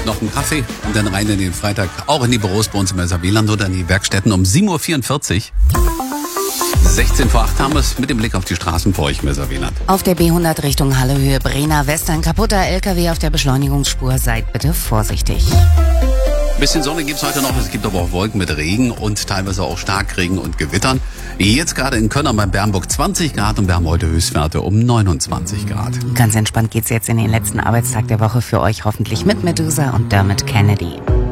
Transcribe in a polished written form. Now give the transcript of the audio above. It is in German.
noch einen Kaffee und dann rein in den Freitag, auch in die Büros bei uns im Wieland oder in die Werkstätten um 7.44 Uhr. 16 vor 8 haben wir es mit dem Blick auf die Straßen vor euch im Wieland. Auf der B100 Richtung Hallehöhe Brenner West ein kaputter LKW auf der Beschleunigungsspur. Seid bitte vorsichtig. Ein bisschen Sonne gibt's heute noch, es gibt aber auch Wolken mit Regen und teilweise auch Starkregen und Gewittern. Jetzt gerade in Köln bei Bernburg 20 Grad und wir haben heute Höchstwerte um 29 Grad. Ganz entspannt geht's jetzt in den letzten Arbeitstag der Woche für euch, hoffentlich mit Medusa und Dermot Kennedy.